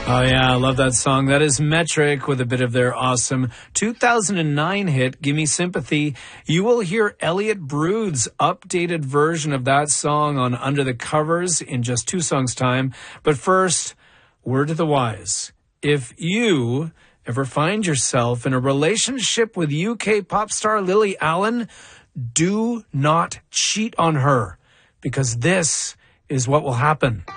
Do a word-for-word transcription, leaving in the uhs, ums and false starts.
Oh, yeah, I love that song. That is Metric with a bit of their awesome two thousand nine hit, Gimme Sympathy. You will hear Elliot Brood's updated version of that song on Under the Covers in just two songs' time. But first, word to the wise. If you ever find yourself in a relationship with U K pop star Lily Allen, do not cheat on her, because this is what will happen.